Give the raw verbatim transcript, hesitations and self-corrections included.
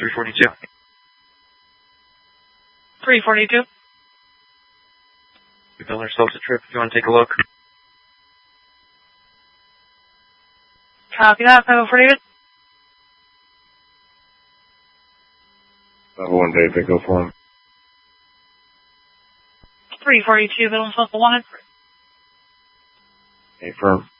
three forty-two. three forty-two. We built ourselves a trip if you want to take a look. Copy that, five oh four David. five oh one Dave, they go for him. three forty-two, build himself a one. Hey, firm.